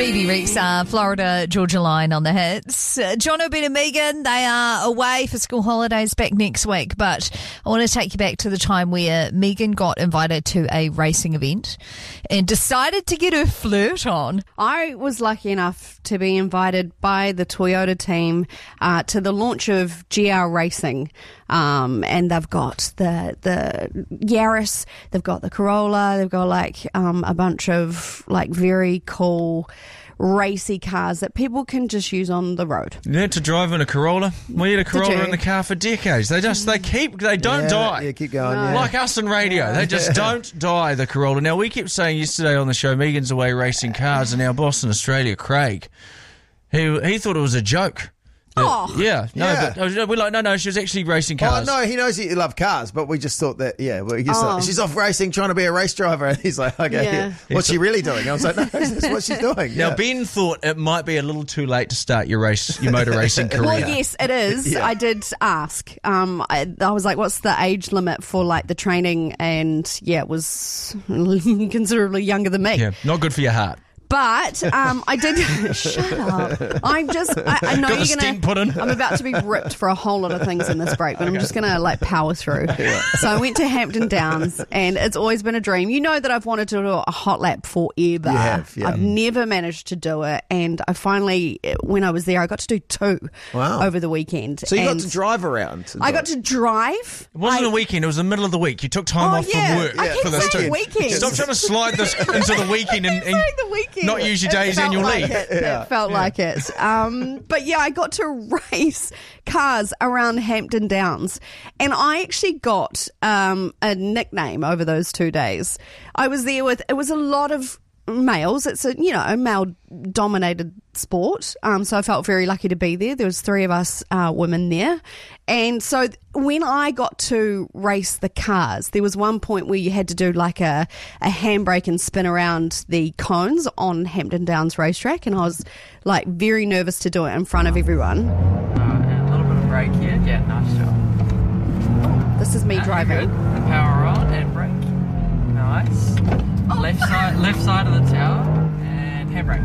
Phoebe Rex, Florida Georgia Line on the hits. Jono, Ben and Megan, they are away for school holidays back next week, but I want to take you back to the time where Megan got invited to a racing event and decided to get her flirt on. I was lucky enough to be invited by the Toyota team to the launch of GR Racing. And they've got the Yaris, they've got the Corolla, they've got a bunch of very cool racy cars that people can just use on the road. You need to drive in a Corolla. We had a Corolla in the car for decades. They don't die. Yeah, keep going. Yeah. Like us in radio. They just don't die, the Corolla. Now, we kept saying yesterday on the show, Megan's away racing cars, and our boss in Australia, Craig, he thought it was a joke. Oh. Yeah. But we're like, no, she was actually racing cars. Oh, no, he knows you love cars, but we just thought that, she's off racing, trying to be a race driver. And he's like, okay, what's she really doing? I was like, no, that's what she's doing. Now, Ben thought it might be a little too late to start your motor racing career. Well, yes, it is. Yeah. I did ask. I was like, what's the age limit for the training? And it was considerably younger than me. Yeah, not good for your heart. But I did. Shut up! I know got you're gonna. Put in. I'm about to be ripped for a whole lot of things in this break, but I'm just gonna power through. Yeah. So I went to Hampton Downs, and it's always been a dream. You know that I've wanted to do a hot lap forever. You have, yeah. I've never managed to do it, and I finally, when I was there, I got to do 2 over the weekend. So you got to drive around. I got to drive. It wasn't a weekend; it was the middle of the week. You took time off from work for this too. Weekend. Stop trying to slide this into the weekend and the weekend. Not use your day's annual leave. It felt like it. But I got to race cars around Hampton Downs, and I actually got a nickname over those 2 days. I was there it was a lot of males. It's a male-dominated sport, so I felt very lucky to be there. There was 3 of us women there, and so when I got to race the cars, there was one point where you had to do a handbrake and spin around the cones on Hampton Downs racetrack, and I was very nervous to do it in front of everyone. And a little bit of brake here. Yeah, nice job. This is me driving. Good. Power on and brake. Nice. Left side of the tower and handbrake.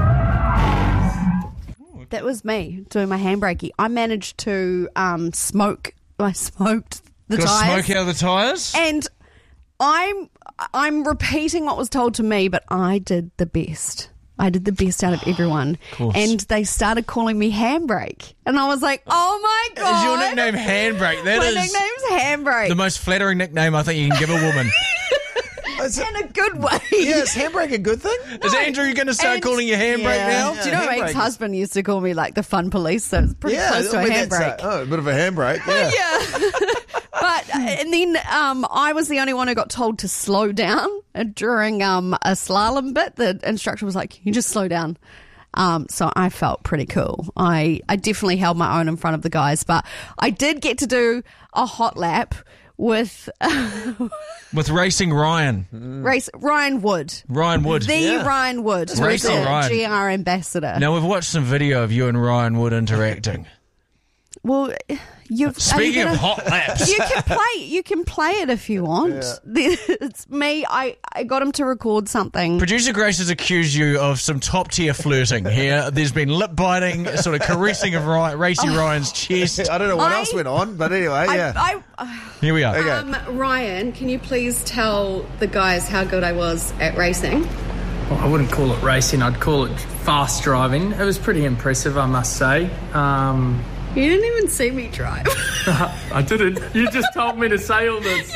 That was me doing my handbrakey. I managed to smoke. I smoked the Got tires. Smoke out of the tires. And I'm repeating what was told to me, but I did the best. I did the best out of everyone. Of and they started calling me Handbrake. And I was like, oh my God. Is your nickname Handbrake? My nickname's Handbrake. The most flattering nickname I think you can give a woman. In a good way. Yeah, is handbrake a good thing? Is Andrew going to start calling you Handbrake now? Do you know my ex-husband used to call me the fun police, so it's pretty close to a handbrake. A bit of a handbrake, yeah. But and then I was the only one who got told to slow down during a slalom bit. The instructor was like, can you just slow down? So I felt pretty cool. I definitely held my own in front of the guys, but I did get to do a hot lap with Racing Ryan. Ryan Wood. Ryan Wood. Ryan Wood. Racing Ryan. GR ambassador. Now, we've watched some video of you and Ryan Wood interacting. Well, speaking of hot laps, you can play it if you want. Yeah. It's me. I got him to record something. Producer Grace has accused you of some top tier flirting here. There's been lip biting, sort of caressing of Racing Ryan's chest. I don't know what else went on, but anyway, here we are. Okay. Ryan, can you please tell the guys how good I was at racing? Well, I wouldn't call it racing. I'd call it fast driving. It was pretty impressive, I must say. You didn't even see me drive. I didn't. You just told me to say all this.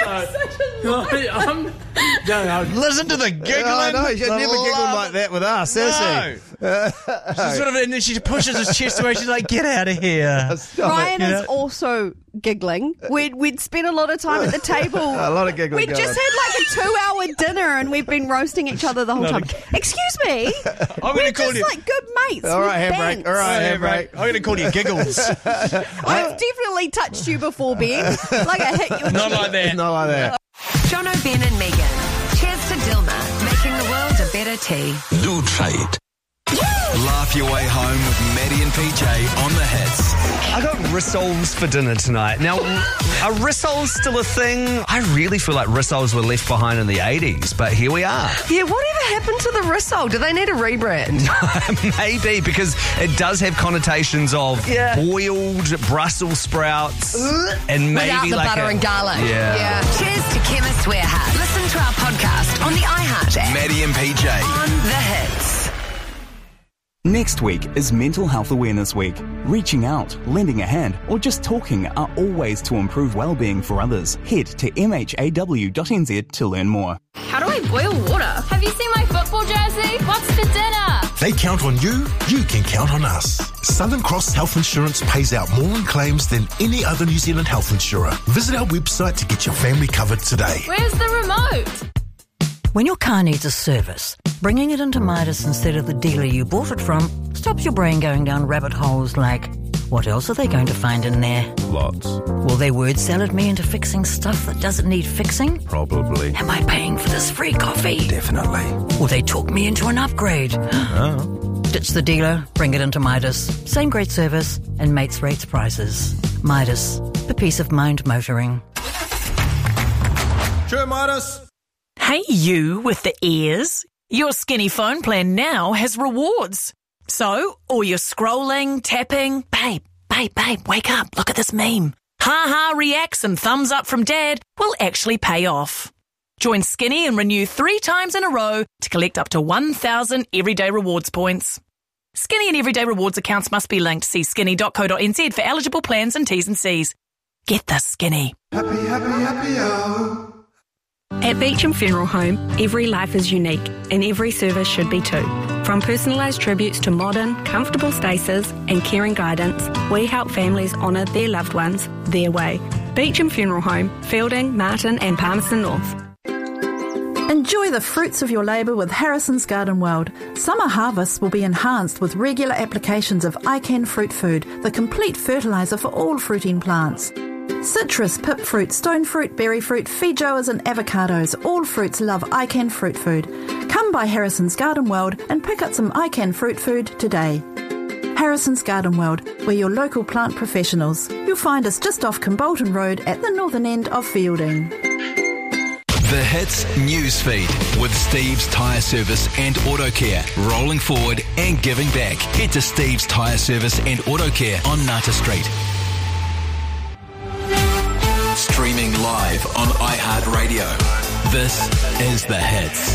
Listen to the giggling. No, she's never giggled like that with us, has she? She's sort of, and then she pushes his chest away. She's like, "Get out of here." Ryan is also giggling. We'd spent a lot of time at the table. A lot of giggling. We'd just had a 2-hour dinner, and we've been roasting each other the whole time. Excuse me. I'm going to call you good mates. All right, handbrake. All right, handbrake. I'm going to call you Giggles. I've definitely touched you before, Ben. I hit you. Not like that. Not like that. Jono, Ben and Megan. Cheers to Dilma, making the world a better tea. Do try it. Laugh off your way home with Maddie and PJ on the hits. I got rissoles for dinner tonight. Now, are rissoles still a thing? I really feel like rissoles were left behind in the 80s, but here we are. Yeah, whatever happened to the rissole? Do they need a rebrand? Maybe, because it does have connotations of boiled Brussels sprouts and maybe without the like butter and garlic. Yeah. Cheers to Chemist Warehouse. Listen to our podcast on the iHeart app. Maddie and PJ. On the hits. Next week is Mental Health Awareness Week. Reaching out, lending a hand, or just talking are all ways to improve well-being for others. Head to mhaw.nz to learn more. How do I boil water? Have you seen my football jersey? What's for dinner? They count on you, you can count on us. Southern Cross Health Insurance pays out more in claims than any other New Zealand health insurer. Visit our website to get your family covered today. Where's the remote? When your car needs a service, bringing it into Midas instead of the dealer you bought it from stops your brain going down rabbit holes like, what else are they going to find in there? Lots. Will they word salad me into fixing stuff that doesn't need fixing? Probably. Am I paying for this free coffee? Definitely. Will they talk me into an upgrade? Oh. Ditch the dealer, bring it into Midas. Same great service and mates rates prices. Midas, the peace of mind motoring. Sure, Midas. Hey, you with the ears. Your Skinny phone plan now has rewards. So, all your scrolling, tapping, babe, wake up, look at this meme. Ha-ha reacts and thumbs up from dad will actually pay off. Join Skinny and renew 3 times in a row to collect up to 1,000 everyday rewards points. Skinny and everyday rewards accounts must be linked. See skinny.co.nz for eligible plans and T's and C's. Get this, Skinny. Happy, At Beecham Funeral Home, every life is unique and every service should be too. From personalised tributes to modern, comfortable stasis and caring guidance, we help families honour their loved ones their way. Beecham Funeral Home, Fielding, Martin and Palmerston North. Enjoy the fruits of your labour with Harrison's Garden World. Summer harvests will be enhanced with regular applications of ICAN Fruit Food, the complete fertiliser for all fruiting plants. Citrus, pip fruit, stone fruit, berry fruit, feijoas and avocados. All fruits love ICAN Fruit Food. Come by Harrison's Garden World and pick up some ICAN Fruit Food today. Harrison's Garden World, we're your local plant professionals. You'll find us just off Kimbolton Road at the northern end of Fielding. The Hits Newsfeed with Steve's Tyre Service and Auto Care. Rolling forward and giving back. Head to Steve's Tyre Service and Auto Care on Nata Street. Streaming live on iHeartRadio. This is The Hits.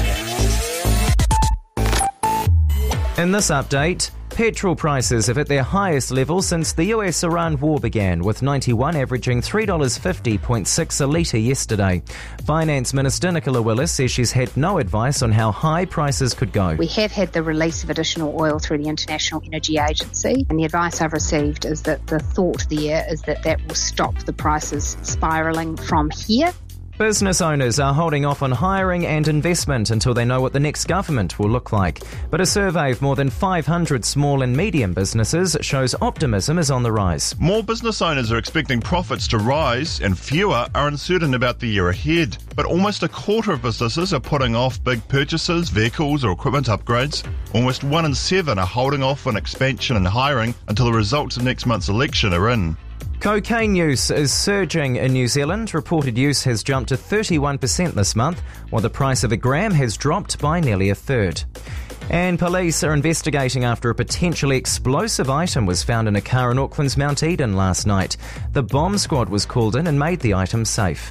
In this update, petrol prices have hit their highest level since the US-Iran war began, with 91 averaging $3.50.6 a litre yesterday. Finance Minister Nicola Willis says she's had no advice on how high prices could go. We have had the release of additional oil through the International Energy Agency, and the advice I've received is that the thought there is that will stop the prices spiralling from here. Business owners are holding off on hiring and investment until they know what the next government will look like. But a survey of more than 500 small and medium businesses shows optimism is on the rise. More business owners are expecting profits to rise and fewer are uncertain about the year ahead. But almost a quarter of businesses are putting off big purchases, vehicles or equipment upgrades. Almost 1 in 7 are holding off on expansion and hiring until the results of next month's election are in. Cocaine use is surging in New Zealand. Reported use has jumped to 31% this month, while the price of a gram has dropped by nearly a third. And police are investigating after a potentially explosive item was found in a car in Auckland's Mount Eden last night. The bomb squad was called in and made the item safe.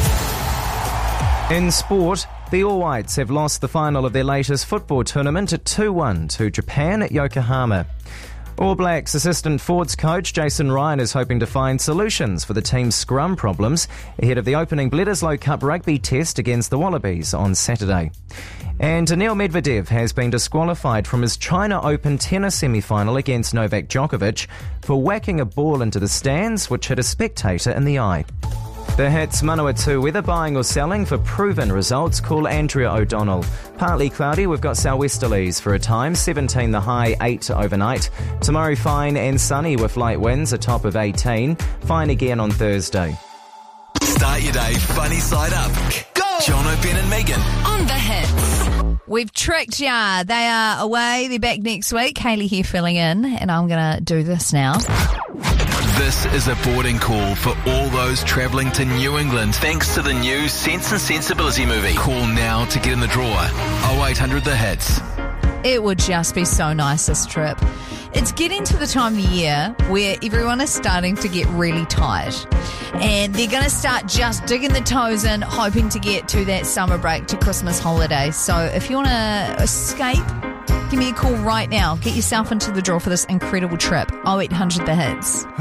In sport, the All Whites have lost the final of their latest football tournament at 2-1 to Japan at Yokohama. All Blacks assistant Fords coach Jason Ryan is hoping to find solutions for the team's scrum problems ahead of the opening Bledisloe Cup rugby test against the Wallabies on Saturday. And Daniil Medvedev has been disqualified from his China Open tennis semi-final against Novak Djokovic for whacking a ball into the stands which hit a spectator in the eye. The Hits Manawatu weather, buying or selling for proven results. Call Andrea O'Donnell. Partly cloudy, we've got southwesterlies for a time, 17 the high, 8 overnight. Tomorrow fine and sunny with light winds, a top of 18. Fine again on Thursday. Start your day funny side up. Go! Jono, Ben and Megan. On The Hits. We've tricked ya. They are away. They're back next week. Hayley here filling in, and I'm going to do this now. This is a boarding call for all those travelling to New England thanks to the new Sense and Sensibility movie. Call now to get in the draw. 0800 The Hits. It would just be so nice this trip. It's getting to the time of year where everyone is starting to get really tired. And they're going to start just digging the toes in, hoping to get to that summer break to Christmas holidays. So if you want to escape, give me a call right now. Get yourself into the draw for this incredible trip. 0800 The Hits.